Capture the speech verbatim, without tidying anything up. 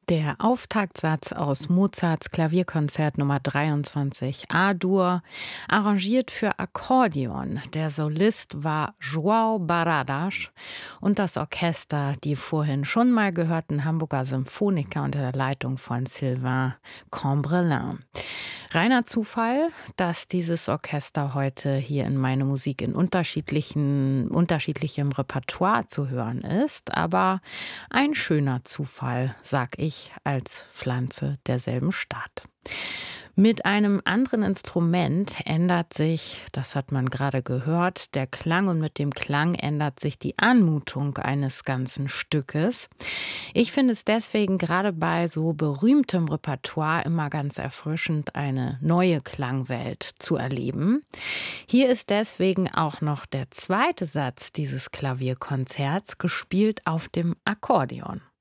Der Auftaktsatz aus Mozarts Klavierkonzert Nummer dreiundzwanzig A-Dur, arrangiert für Akkordeon. Der Solist war João Barradas und das Orchester, die vorhin schon mal gehörten Hamburger Symphoniker unter der Leitung von Sylvain Cambrelin. Reiner Zufall, dass dieses Orchester heute hier in Meine Musik in unterschiedlichen, unterschiedlichem Repertoire zu hören ist, aber ein schöner Zufall, sag ich als Pflanze derselben Stadt. Mit einem anderen Instrument ändert sich, das hat man gerade gehört, der Klang und mit dem Klang ändert sich die Anmutung eines ganzen Stückes. Ich finde es deswegen gerade bei so berühmtem Repertoire immer ganz erfrischend, eine neue Klangwelt zu erleben. Hier ist deswegen auch noch der zweite Satz dieses Klavierkonzerts gespielt auf dem Akkordeon.